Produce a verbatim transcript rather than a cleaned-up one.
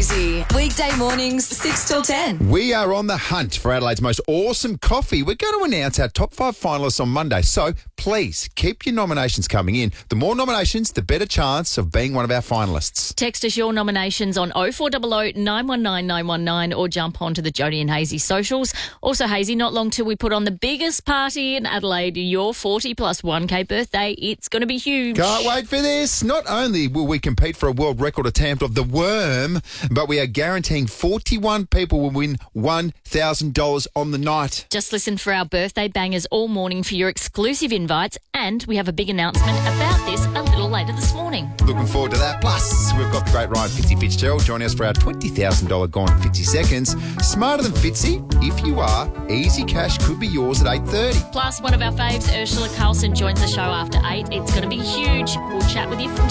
Hazy. Weekday mornings, six till ten. We are on the hunt for Adelaide's most awesome coffee. We're going to announce our top five finalists on Monday, so please keep your nominations coming in. The more nominations, the better chance of being one of our finalists. Text us your nominations on oh four hundred, nine one nine, nine one nine or jump onto the Jody and Hazy socials. Also, Hazy, not long till we put on the biggest party in Adelaide, your forty plus one K birthday. It's going to be huge. Can't wait for this. Not only will we compete for a world record attempt of the worm, but we are guaranteeing forty-one people will win one thousand dollars on the night. Just listen for our birthday bangers all morning for your exclusive invites, and we have a big announcement about this a little later this morning. Looking forward to that. Plus, we've got the great Ryan Fitzy Fitzgerald joining us for our twenty thousand dollars Gone in fifty seconds. Smarter than Fitzy? If you are, easy cash could be yours at eight thirty. Plus, one of our faves, Ursula Carlson, joins the show after eight. It's going to be huge. We'll chat with you from